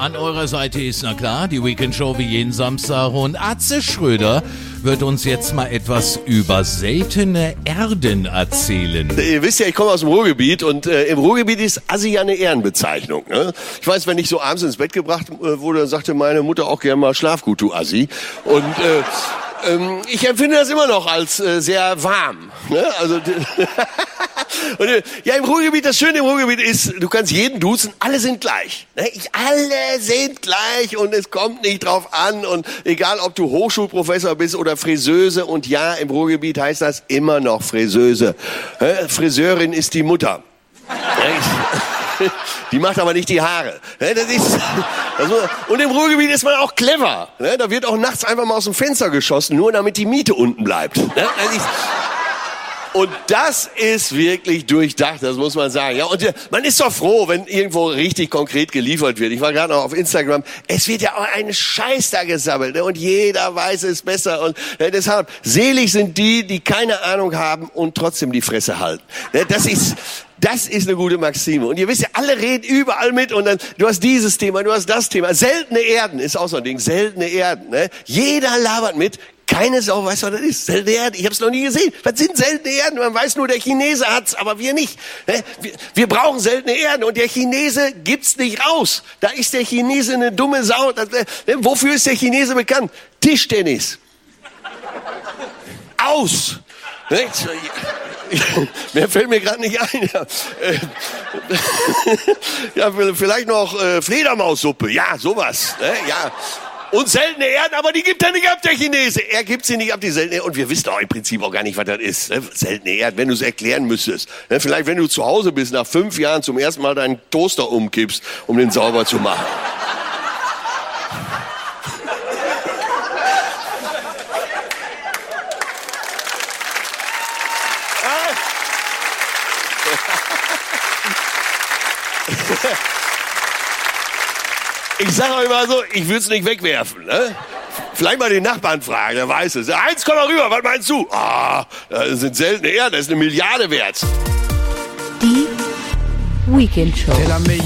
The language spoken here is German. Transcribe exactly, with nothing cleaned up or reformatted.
An eurer Seite ist, na klar, die Weekend Show wie jeden Samstag und Atze Schröder wird uns jetzt mal etwas über seltene Erden erzählen. Ihr wisst ja, ich komme aus dem Ruhrgebiet und äh, im Ruhrgebiet ist Assi ja eine Ehrenbezeichnung. Ne? Ich weiß, wenn ich so abends ins Bett gebracht äh, wurde, dann sagte meine Mutter auch gerne mal Schlaf gut, du Assi. Und äh, ähm, ich empfinde das immer noch als äh, sehr warm. Ne? Also und, äh, ja, im Ruhrgebiet, das Schöne im Ruhrgebiet ist, du kannst jeden duzen, alle sind gleich. Ne? Ich, alle sind gleich und es kommt nicht drauf an. Und egal, ob du Hochschulprofessor bist oder Friseuse, und ja, im Ruhrgebiet heißt das immer noch Friseuse. Ne? Friseurin ist die Mutter. Ne? Die macht aber nicht die Haare. Ne? Das ist, das muss, und im Ruhrgebiet ist man auch clever. Ne? Da wird auch nachts einfach mal aus dem Fenster geschossen, nur damit die Miete unten bleibt. Ne? Das ist, Und das ist wirklich durchdacht, das muss man sagen. Ja, und man ist doch froh, wenn irgendwo richtig konkret geliefert wird. Ich war gerade noch auf Instagram. Es wird ja auch ein Scheiß da gesammelt, ne? Und jeder weiß es besser. Und äh, deshalb, selig sind die, die keine Ahnung haben und trotzdem die Fresse halten. Ne? Das ist... Das ist eine gute Maxime. Und ihr wisst ja, alle reden überall mit und dann, du hast dieses Thema, du hast das Thema. Seltene Erden ist auch so ein Ding. Seltene Erden, ne? Jeder labert mit. Keine Sau weiß, was das ist. Seltene Erden. Ich habe es noch nie gesehen. Was sind seltene Erden? Man weiß nur, der Chinese hat's, aber wir nicht. Ne? Wir, wir brauchen seltene Erden und der Chinese gibt's nicht raus. Da ist der Chinese eine dumme Sau. Das, ne? Wofür ist der Chinese bekannt? Tischtennis. Aus. Ne? Mehr fällt mir gerade nicht ein. Ja, äh, ja, vielleicht noch äh, Fledermaussuppe. Ja, sowas. Ne? Ja. Und seltene Erden, aber die gibt er nicht ab, der Chinese. Er gibt sie nicht ab, die seltene Erden. Und wir wissen auch im Prinzip auch gar nicht, was das ist. Ne? Seltene Erden, wenn du es erklären müsstest. Ne? Vielleicht, wenn du zu Hause bist, nach fünf Jahren zum ersten Mal deinen Toaster umkippst, um den sauber zu machen. Ich sage euch mal so, ich würde es nicht wegwerfen. Ne? Vielleicht mal den Nachbarn fragen, der weiß es. Eins, komm mal rüber, was meinst du? Ah, das sind seltene Erden, das ist eine Milliarde wert. Die Weekend Show.